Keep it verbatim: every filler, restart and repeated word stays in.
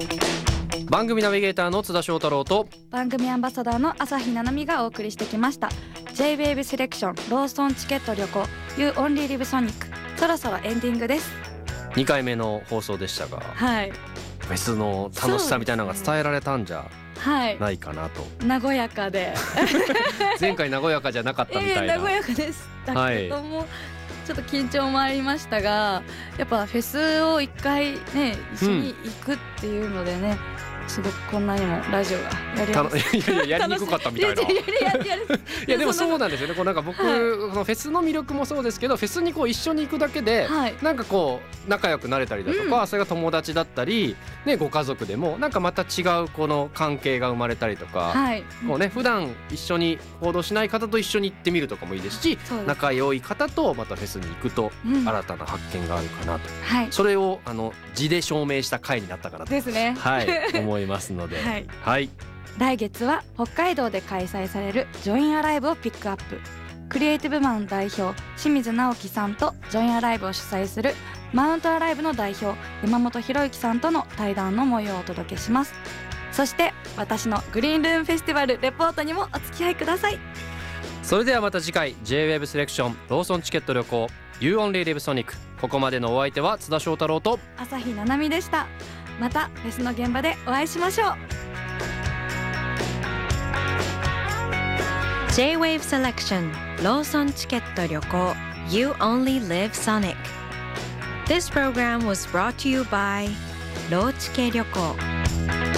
番組ナビゲーターの津田翔太郎と番組アンバサダーの朝日奈々美がお送りしてきました J-ウェーブ セレクションローソンチケット旅行 You Only Live Sonic、 そろそろエンディングです。 にかいめの放送でしたが、 はい、 フェスの楽しさみたいなのが伝えられたんじゃないかなと、 はい、和やかで前回和やかじゃなかったみたいな、 えー、和やかでしたけども、はい、ちょっと緊張もありましたが、やっぱフェスを一回ね一緒に行くっていうのでね、うん、すごくこんなにもラジオがやりやすい、 いやいややりにくかったみたいな。いやでもそうなんですよね。こうなんか僕、はい、このフェスの魅力もそうですけど、フェスにこう一緒に行くだけで、はい、なんかこう仲良くなれたりだとか、うん、それが友達だったり、ね、ご家族でもなんかまた違うこの関係が生まれたりとか、はい、こうね、普段一緒に行動しない方と一緒に行ってみるとかもいいですし、です仲良い方とまたフェスに行くと新たな発見があるかなと、うん、それをあの字で証明した回になったかなとですね、 はい、思いますので、はいはい、 来月は北海道で開催されるジョインアライブをピックアップ。クリエイティブマン代表清水直樹さんとジョインアライブを主催するマウントアライブの代表山本博之さんとの対談の模様をお届けします。そして私のグリーンルームフェスティバルレポートにもお付き合いください。 それではまた次回 J-ウェーブ セレクションローソンチケット旅行 You Only Live Sonic。 ここまでのお相手は津田翔太郎と朝日奈々美でした。またフェスの現場でお会いしましょう。 J-ウェーブ Selection ローソンチケット旅行 You Only Live Sonic。 This program was brought to you by ローチケ旅行。